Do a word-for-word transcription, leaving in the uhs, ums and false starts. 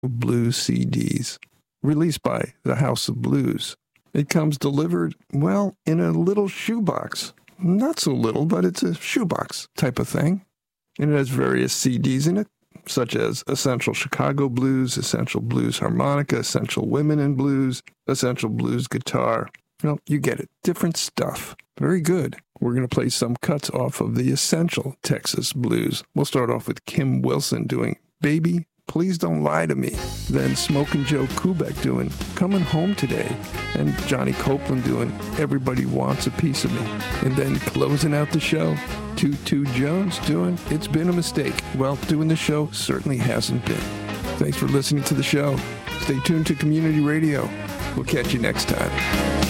Blues C Ds, released by the House of Blues. It comes delivered, well, in a little shoebox. Not so little, but it's a shoebox type of thing. And it has various C Ds in it, such as Essential Chicago Blues, Essential Blues Harmonica, Essential Women in Blues, Essential Blues Guitar. Well, you get it. Different stuff. Very good. We're going to play some cuts off of the Essential Texas Blues. We'll start off with Kim Wilson doing Baby, Please Don't Lie to Me. Then Smokin' Joe Kubek doing Coming Home Today. And Johnny Copeland doing Everybody Wants a Piece of Me. And then closing out the show, Tutu Jones doing It's Been a Mistake. Well, doing the show certainly hasn't been. Thanks for listening to the show. Stay tuned to Community Radio. We'll catch you next time.